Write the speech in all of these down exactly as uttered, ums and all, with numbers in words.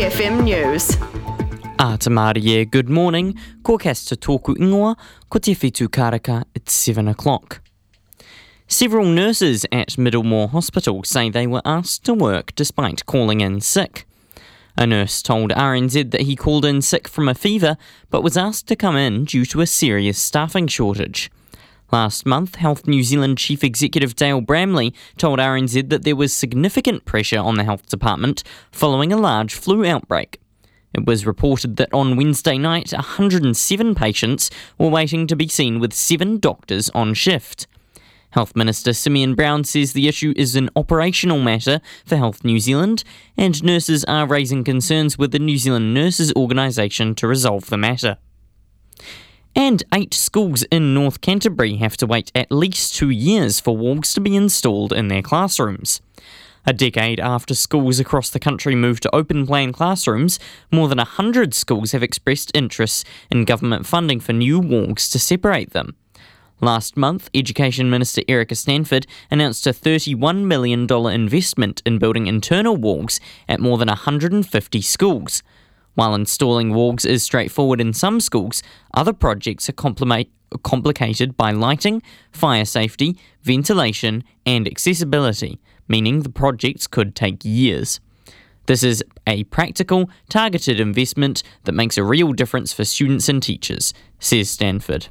F M News. A te Mārie, good morning. Ko kasta tōku ingoa, ko te whitu karaka, it's seven o'clock. Several nurses at Middlemore Hospital say they were asked to work despite calling in sick. A nurse told R N Z that he called in sick from a fever, but was asked to come in due to a serious staffing shortage. Last month, Health New Zealand Chief Executive Dale Bramley told R N Z that there was significant pressure on the health department following a large flu outbreak. It was reported that on Wednesday night, one hundred seven patients were waiting to be seen with seven doctors on shift. Health Minister Simeon Brown says the issue is an operational matter for Health New Zealand, and nurses are raising concerns with the New Zealand Nurses Organisation to resolve the matter. And eight schools in North Canterbury have to wait at least two years for walls to be installed in their classrooms. A decade after schools across the country moved to open-plan classrooms, more than one hundred schools have expressed interest in government funding for new walls to separate them. Last month, Education Minister Erica Stanford announced a thirty-one million dollars investment in building internal walls at more than one hundred fifty schools. While installing walls is straightforward in some schools, other projects are compli- complicated by lighting, fire safety, ventilation, and accessibility, meaning the projects could take years. This is a practical, targeted investment that makes a real difference for students and teachers, says Stanford.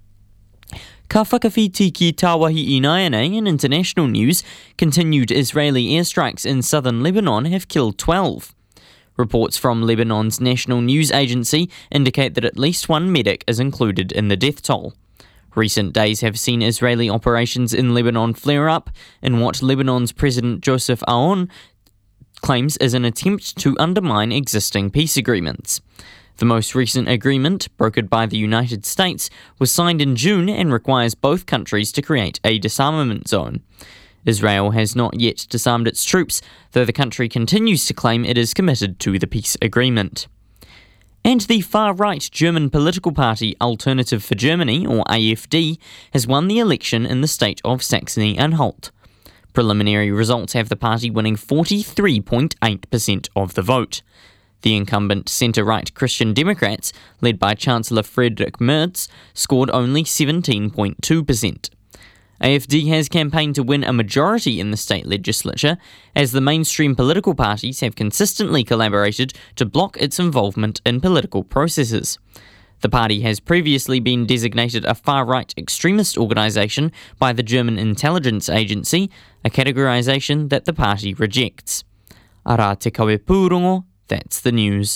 Ka whakawhiti ki Tāwahi I Nāianei in international news, continued Israeli airstrikes in southern Lebanon have killed twelve. Reports from Lebanon's national news agency indicate that at least one medic is included in the death toll. Recent days have seen Israeli operations in Lebanon flare up in what Lebanon's President Joseph Aoun claims is an attempt to undermine existing peace agreements. The most recent agreement, brokered by the United States, was signed in June and requires both countries to create a disarmament zone. Israel has not yet disarmed its troops, though the country continues to claim it is committed to the peace agreement. And the far-right German political party Alternative for Germany, or A F D, has won the election in the state of Saxony-Anhalt. Preliminary results have the party winning forty-three point eight percent of the vote. The incumbent centre-right Christian Democrats, led by Chancellor Friedrich Merz, scored only seventeen point two percent. A F D has campaigned to win a majority in the state legislature, as the mainstream political parties have consistently collaborated to block its involvement in political processes. The party has previously been designated a far-right extremist organisation by the German intelligence agency, a categorisation that the party rejects. Ara te kawe pūrongo, that's the news.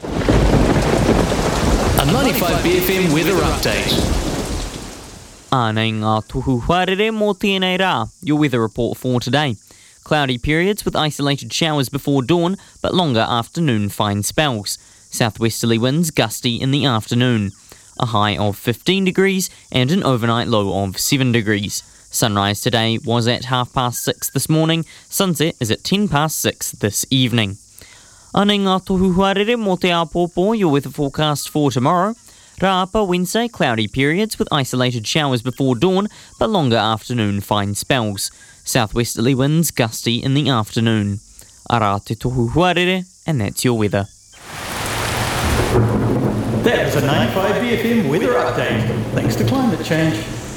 A ninety-five B F M weather update. Ānei ngā tohu wharere mō tēnei rā, your weather report for today. Cloudy periods with isolated showers before dawn, but longer afternoon fine spells. Southwesterly winds gusty in the afternoon. A high of fifteen degrees and an overnight low of seven degrees. Sunrise today was at half past six this morning. Sunset is at ten past six this evening. Ānei ngā tohu wharere mō te āpōpō, your weather forecast for tomorrow. Rāpa Wednesday, cloudy periods with isolated showers before dawn, but longer afternoon fine spells. Southwesterly winds gusty in the afternoon. Ara te tohu huarere, and that's your weather. That was a ninety-five B F M weather update, thanks to climate change.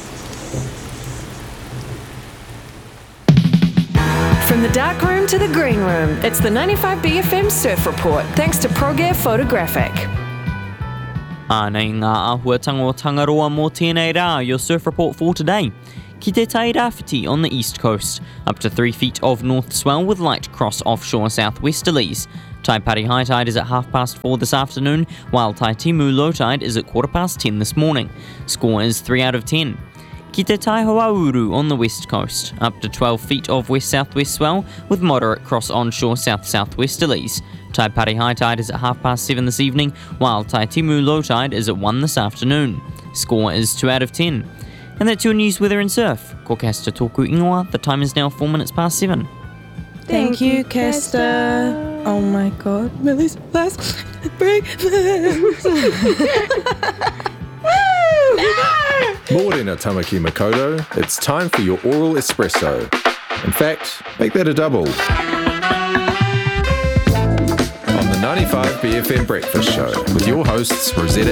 From the dark room to the green room, it's the ninety-five B F M Surf Report, thanks to ProGear Photographic. Ānei ngā āhuatanga o Tangaroa mō tēnei rā, your surf report for today. Ki te tai rāwhiti on the east coast, up to three feet of north swell with light cross offshore southwesterlies. Taipari high tide is at half past four this afternoon, while Taitimu low tide is at quarter past ten this morning. Score is three out of ten. Ki te tai Hoauru on the west coast, up to twelve feet of west-southwest swell with moderate cross onshore south-southwesterlies. Taipari high tide is at half past seven this evening, while Taitimu low tide is at one this afternoon. Score is two out of ten. And that's your news, weather and surf. Ko kasta tōku ingoa, the time is now four minutes past seven. Thank you, Kesta. Oh my god, Millie's last breakfast. Morena Tamaki Makoto, it's time for your oral espresso. In fact, make that a double. On the ninety-five B F M Breakfast Show with your hosts Rosetta